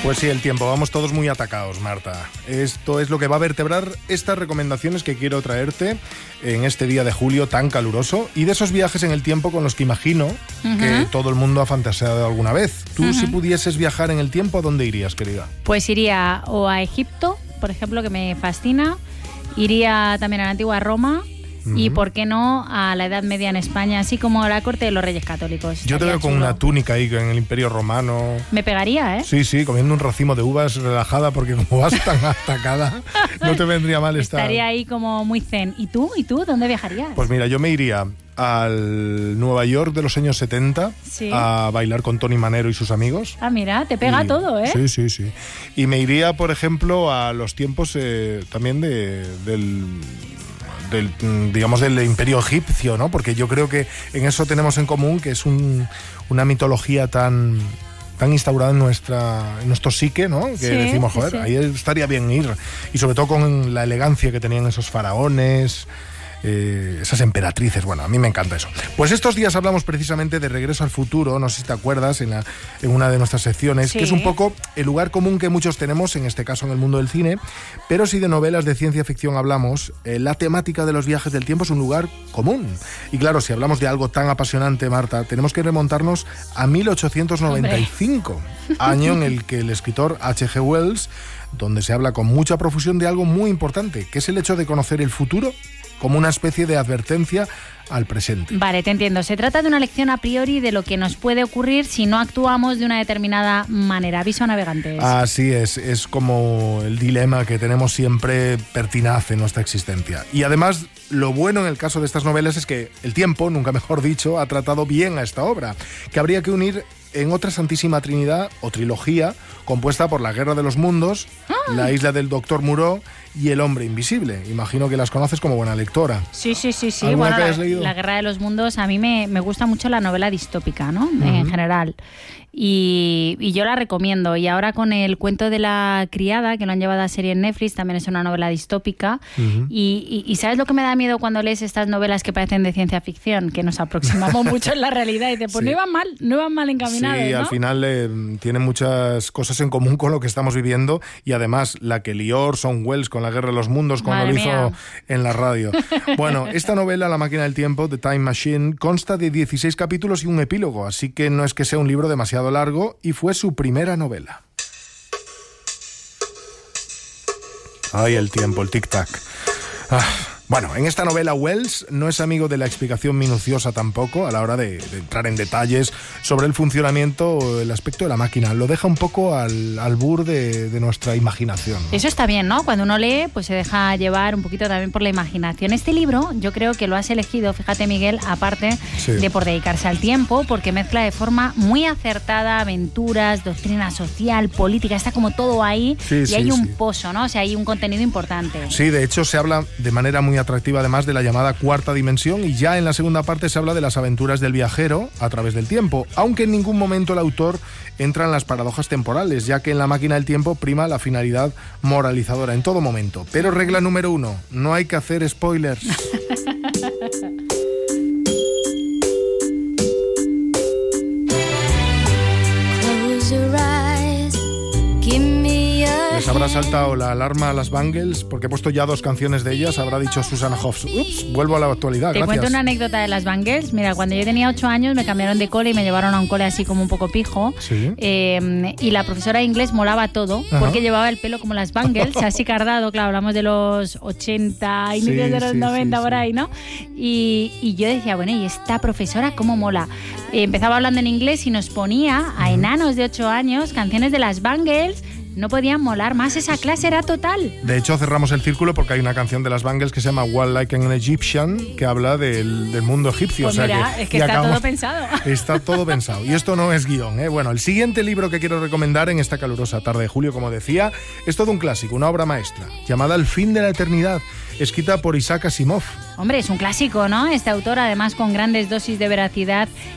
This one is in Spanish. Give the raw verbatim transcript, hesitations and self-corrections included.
Pues sí, el tiempo. Vamos todos muy atacados, Marta. Esto es lo que va a vertebrar estas recomendaciones que quiero traerte en este día de julio tan caluroso y de esos viajes en el tiempo con los que imagino uh-huh. que todo el mundo ha fantaseado alguna vez. Tú, uh-huh. si pudieses viajar en el tiempo, ¿a dónde irías, querida? Pues iría o a Egipto, por ejemplo, que me fascina. Iría también a la antigua Roma. Y, ¿por qué no?, a la Edad Media en España, así como a la corte de los Reyes Católicos. Yo te veo con una túnica ahí en el Imperio Romano. Me pegaría, ¿eh? Sí, sí, comiendo un racimo de uvas relajada, porque como vas tan atacada, no te vendría mal estar. Estaría ahí como muy zen. ¿Y tú? ¿Y tú? ¿Dónde viajarías? Pues mira, yo me iría al Nueva York de los años setenta, ¿sí?, a bailar con Tony Manero y sus amigos. Ah, mira, te pega y, todo, ¿eh? Sí, sí, sí. Y me iría, por ejemplo, a los tiempos eh, también de, del... Del, digamos, del imperio egipcio, ¿no? Porque yo creo que en eso tenemos en común que es un, una mitología tan, tan instaurada en nuestra en nuestro psique, ¿no? Que sí, decimos, joder, sí, sí. ahí estaría bien ir. Y sobre todo con la elegancia que tenían esos faraones, eh, esas emperatrices. Bueno, a mí me encanta eso. Pues estos días hablamos precisamente de Regreso al Futuro, no sé si te acuerdas, en, la, en una de nuestras secciones, sí. que es un poco el lugar común que muchos tenemos, en este caso en el mundo del cine, pero si de novelas de ciencia ficción hablamos, eh, la temática de los viajes del tiempo es un lugar común. Y claro, si hablamos de algo tan apasionante, Marta, tenemos que remontarnos a mil ochocientos noventa y cinco, ¡hombre! Año en el que el escritor H G Wells, donde se habla con mucha profusión de algo muy importante, que es el hecho de conocer el futuro como una especie de advertencia al presente. Vale, te entiendo. Se trata de una lección a priori de lo que nos puede ocurrir si no actuamos de una determinada manera. Aviso a navegantes. Así es, es como el dilema que tenemos siempre pertinaz en nuestra existencia. Y además, lo bueno en el caso de estas novelas es que el tiempo, nunca mejor dicho, ha tratado bien a esta obra, que habría que unir en otra Santísima Trinidad o trilogía compuesta por La Guerra de los Mundos, ¡ah!, La Isla del Doctor Moreau y El Hombre Invisible. Imagino que las conoces como buena lectora. Sí, sí, sí, sí. Bueno, la, la Guerra de los Mundos, a mí me, me gusta mucho la novela distópica, ¿no? Uh-huh. En general. Y, y yo la recomiendo. Y ahora con el cuento de la criada, que lo han llevado a serie en Netflix, también es una novela distópica. Uh-huh. Y, y, y ¿sabes lo que me da miedo cuando lees estas novelas que parecen de ciencia ficción? Que nos aproximamos mucho en la realidad y te pues sí. no iban mal, no iban mal encaminados, Sí, ¿no? al final eh, tienen muchas cosas en común con lo que estamos viviendo y además la que lió Orson Welles con La Guerra de los Mundos cuando Madre lo hizo mía. En la radio. Bueno, esta novela, La Máquina del Tiempo, The Time Machine, consta de dieciséis capítulos y un epílogo, así que no es que sea un libro demasiado largo y fue su primera novela. Ay, el tiempo, el tic-tac. Ah. Bueno, en esta novela Wells no es amigo de la explicación minuciosa tampoco a la hora de, de entrar en detalles sobre el funcionamiento o el aspecto de la máquina. Lo deja un poco al albur de, de nuestra imaginación, ¿no? Eso está bien, ¿no? Cuando uno lee, pues se deja llevar un poquito también por la imaginación. Este libro yo creo que lo has elegido, fíjate, Miguel, aparte sí. de por dedicarse al tiempo, porque mezcla de forma muy acertada aventuras, doctrina social, política, está como todo ahí sí, y sí, hay un sí. pozo, ¿no? O sea, hay un contenido importante. Sí, de hecho se habla de manera muy atractiva además de la llamada cuarta dimensión y ya en la segunda parte se habla de las aventuras del viajero a través del tiempo, aunque en ningún momento el autor entra en las paradojas temporales, ya que en La Máquina del Tiempo prima la finalidad moralizadora en todo momento. Pero regla número uno, no hay que hacer spoilers. Les habrá saltado la alarma a las Bangles porque he puesto ya dos canciones de ellas. Habrá dicho Susanna Hoffs, ups, vuelvo a la actualidad, Te gracias. cuento una anécdota de las Bangles. Mira, cuando yo tenía ocho años me cambiaron de cole y me llevaron a un cole así como un poco pijo. ¿Sí? Eh, y la profesora de inglés molaba todo. Ajá. Porque llevaba el pelo como las Bangles, así cardado. Claro, hablamos de los ochenta, inicios sí, de los sí, noventa, sí, por sí. ahí, ¿no? Y, y yo decía, bueno, ¿y esta profesora cómo mola? Eh, empezaba hablando en inglés y nos ponía a enanos de ocho años canciones de las Bangles. No podían molar más, esa clase era total. De hecho, cerramos el círculo porque hay una canción de las Bangles que se llama Walk Like an Egyptian, que habla del, del mundo egipcio. Pues o sea mira, que, es que está acabamos, todo pensado. Está todo pensado. Y esto no es guión, ¿eh? Bueno, el siguiente libro que quiero recomendar en esta calurosa tarde de julio, como decía, es todo un clásico, una obra maestra, llamada El fin de la eternidad, escrita por Isaac Asimov. Hombre, es un clásico, ¿no? Este autor, además con grandes dosis de veracidad